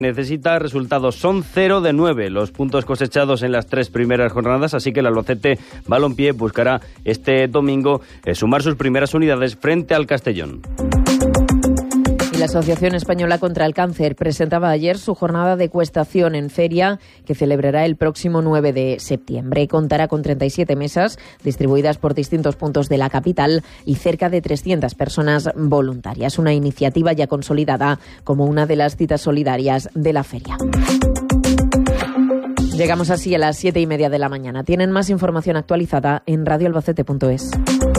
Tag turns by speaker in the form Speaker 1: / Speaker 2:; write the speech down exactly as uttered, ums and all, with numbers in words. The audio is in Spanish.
Speaker 1: necesita resultados. Son cero de nueve los puntos cosechados en las tres primeras jornadas, así que el Albacete Balompié buscará este domingo eh, sumar sus primeras unidades frente al Castellón.
Speaker 2: La Asociación Española contra el Cáncer presentaba ayer su jornada de ecuestación en feria que celebrará el próximo nueve de septiembre. Contará con treinta y siete mesas distribuidas por distintos puntos de la capital y cerca de trescientas personas voluntarias. Una iniciativa ya consolidada como una de las citas solidarias de la feria. Llegamos así a las siete y media de la mañana. Tienen más información actualizada en radio albacete punto es.